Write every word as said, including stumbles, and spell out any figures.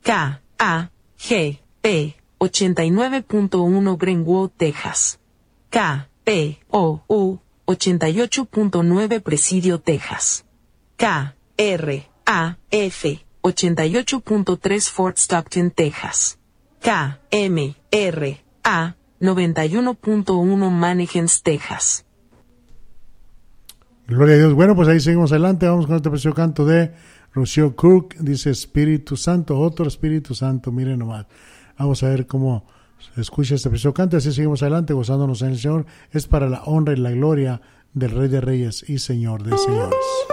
K A G P ochenta y nueve punto uno Greenwood, Texas. K P O U ochenta y ocho punto nueve Presidio, Texas. K R A F ochenta y ocho punto tres Fort Stockton, Texas. K M R A noventa y uno punto uno Mannequins, Texas. Gloria a Dios. Bueno, pues ahí seguimos adelante. Vamos con este precioso canto de Rocío Cook. Dice Espíritu Santo, otro Espíritu Santo. Miren nomás. Vamos a ver cómo se escucha este precioso canto. Así seguimos adelante gozándonos en el Señor. Es para la honra y la gloria del Rey de Reyes y Señor de Señores.